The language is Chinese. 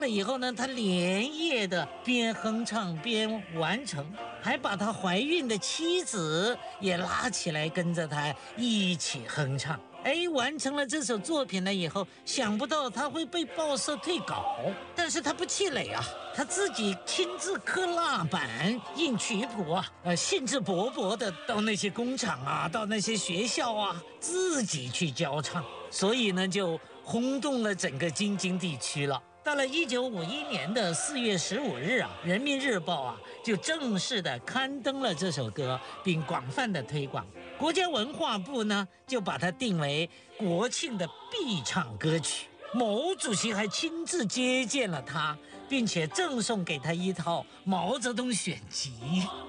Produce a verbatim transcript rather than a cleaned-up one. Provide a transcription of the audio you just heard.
了以后呢，他连夜的边哼唱边完成，还把他怀孕的妻子也拉起来跟着他一起哼唱。哎，完成了这首作品了以后，想不到他会被报社退稿，但是他不气馁啊，他自己亲自刻蜡板、印曲谱啊，呃，兴致勃勃的到那些工厂啊，到那些学校啊，自己去教唱，所以呢，就轰动了整个京津地区了。到了一九五一年的四月十五日啊，《人民日报》啊就正式的刊登了这首歌，并广泛的推广。国家文化部呢就把它定为国庆的必唱歌曲。毛主席还亲自接见了他，并且赠送给他一套毛泽东选集。